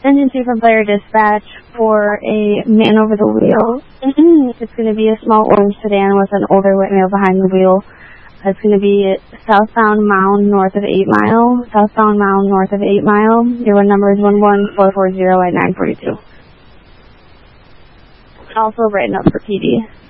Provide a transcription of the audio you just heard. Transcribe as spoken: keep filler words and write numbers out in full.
Engine two from Player Dispatch for a man over the wheel. It's going to be a small orange sedan with an older white male behind the wheel. It's going to be southbound Mound north of eight Mile. Southbound Mound north of eight Mile. Your one number is one one four four zero at nine forty-two. Also written up for P D.